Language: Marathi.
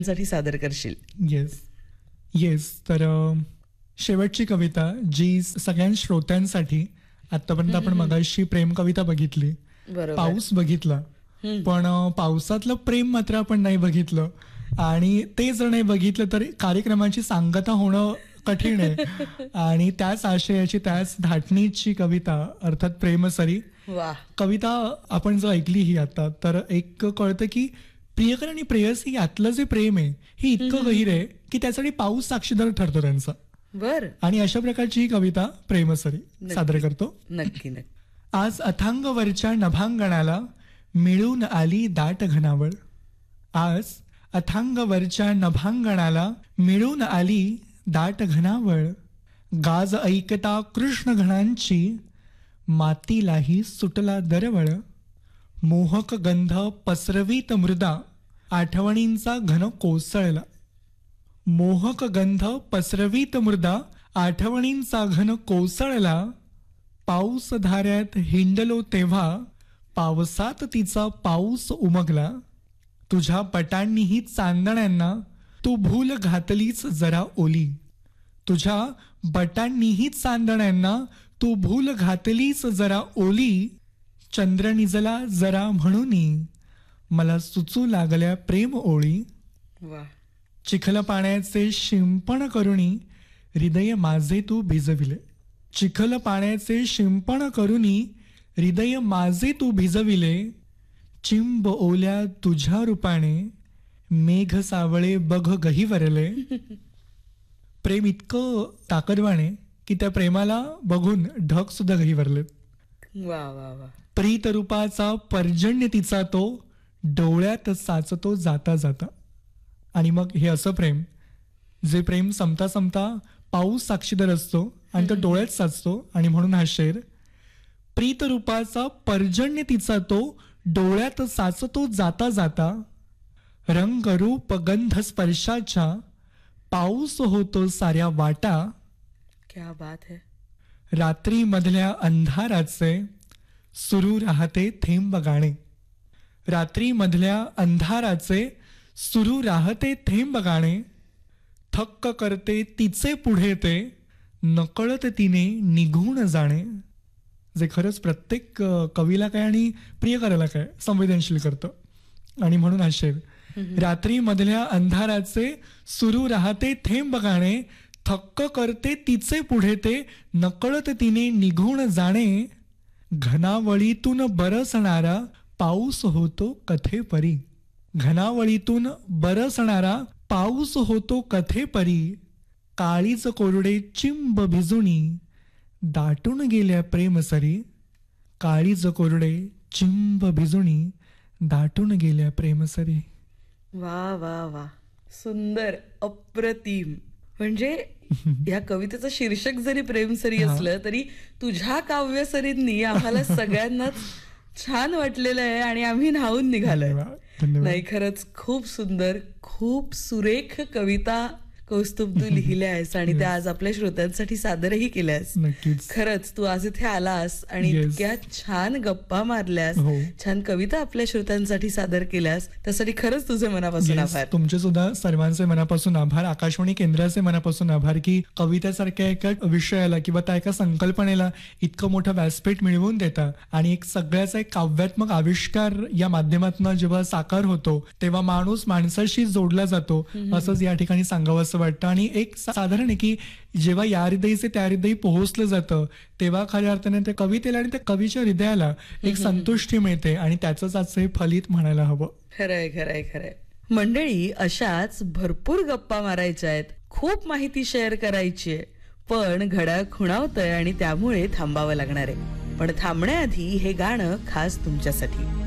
साठी सादर करशील. Yes yes. तर शेवटची कविता जी सगळ्या श्रोत्यांसाठी, आतापर्यंत आपण मगाशी प्रेम कविता बघितली, बरोबर. पाऊस बघितला, पण पावसातलं प्रेम मात्र आपण नाही बघितलं. आणि ते जर नाही बघितलं तर कार्यक्रमाची सांगता होणं कठीण आहे. आणि त्याच आशयाची, त्याच धाटणीची कविता अर्थात प्रेमसरी. वा. कविता आपण जर ऐकली ही आता, तर एक कळतं की प्रियकर आणि प्रेयसी यातलं जे प्रेम आहे हे इतकं गहीर आहे की त्यासाठी पाऊस साक्षीदार ठरतो त्यांचा. बर. आणि अशा प्रकारची ही कविता प्रेमसरी सादर करतो. नक्की नक्की. आज अथांगवरच्या नभांगणाला मिळून आली दाट घनावळ. आज अथांगवरच्या नभांगणाला मिळून आली दाट घनावळ. गाज ऐकता कृष्ण घणांची मातीलाही सुटला दरवळ. मोहक गंध पसरवीत मृदा आठवणींचा घन कोसळला. मोहक गंध पसरवीत मृदा आठवणींचा घन कोसळला. पाऊस धाऱ्यात हिंडलो तेव्हा पावसात तिचा पाऊस उमगला. तुझ्या पटांनीही चांदण्यांना तू भूल घातलीच जरा ओली. तुझ्या बटांनीही चांदण्यांना तू भूल घातलीच जरा ओली. चंद्र निजला जरा म्हणूनी मला सुचू लागल्या प्रेम ओळी. वा. चिखल पाण्याचे शिंपण करुणी हृदय माझे तू भिजविले. चिखल पाण्याचे शिंपण करुणी हृदय माझे तू भिजविले. चिंब ओल्या तुझ्या रूपाने मेघ सावळे बघ गहिवरले. प्रेम इतकं ताकदवाने की त्या प्रेमाला बघून ढग सुद्धा गहिवरले. वा वा वा. प्रीत रूपाचा पर्जन्य तिचा तो डोळ्यात साचतो जाता जाता. आणि मग हे असं प्रेम, जे प्रेम संपता संपता पाऊस साक्षीदार असतो आणि तो डोळ्यात साचतो. आणि म्हणून हा शेर, प्रीत रूपाचा पर्जन्य तिचा तो डोळ्यात साचतो जाता जाता. रंग रूप गंध स्पर्शाच्या पाऊस होतो साऱ्या वाटा. क्या बात है. रात्री मधल्या अंधाराचे सुरू राहते थेंब गाणे. रात्री मधल्या अंधाराचे सुरू राहते थेंब गाणे. थक्क करते तिचे पुढे ते नकळत तिने निघून जाणे. जे खरंच प्रत्येक कवीला काय आणि प्रियकराला काय संवेदनशील करतं. आणि म्हणून हा शेर, रात्री मधल्या अंधाराचे सुरू राहते थेंब गाणे. थक्क करते तिचे पुढे ते नकळत तिने निघून जाणे. घनावळीतून बरसणारा पाऊस होतो कथेपरी. घनावळीतून बरसणारा पाऊस होतो कथेपरी. काळीच कोरडे चिंब भिजुनी दाटून गेल्या प्रेमसरी. काळीच कोरडे चिंब भिजुनी दाटून गेल्या प्रेमसरी. वा वा वा. सुंदर, अप्रतिम. म्हणजे या कवितेचं शीर्षक जरी प्रेमसरी असलं तरी तुझ्या काव्यसरींनी आम्हाला सगळ्यांनाच छान वाटलेलं आहे आणि आम्ही न्हावून निघालोय. नाही, खरंच खूप सुंदर, खूप सुरेख कविता कौस्तुभ तू लिहिल्या आहेस आणि त्या आज आपल्या श्रोत्यांसाठी सादरही केल्यास. खरंच तू आज इथे आलास आणि इतक्या छान गप्पा मारल्यास, छान कविता आपल्या श्रोत्यांसाठी सादर केल्यास, त्यासाठी खरंच तुझे मनापासून आभार. तुमचे सुद्धा सर्वांचे मनापासून आभार. आकाशवाणी केंद्राचे मनापासून आभार की कवितेसारख्या एका विषयाला किंवा त्या एका संकल्पनेला इतकं मोठं व्यासपीठ मिळवून देता. आणि एक सगळ्याचा एक काव्यात्मक आविष्कार या माध्यमातून जेव्हा साकार होतो तेव्हा माणूस माणसाशी जोडला जातो असंच या ठिकाणी सांगावं असं वाटतं. आणि एक साधारण आहे की जेव्हा या हृदयीचे त्या हृदयी पोहोचलं जातं तेव्हा खऱ्या अर्थाने त्या कवितेला आणि त्या कवीच्या हृदयाला एक संतुष्टी मिळते आणि त्याचंच आजचं हे फलित म्हणायला हवं. खरंय खरंय खरंय. मंडळी, अशाच भरपूर गप्पा मारायच्या आहेत, खूप माहिती शेअर करायची आहे, पण घड्याळ खुणावतंय आणि त्यामुळे थांबावं लागणार आहे. पण थांबण्याआधी हे गाणं खास तुमच्यासाठी.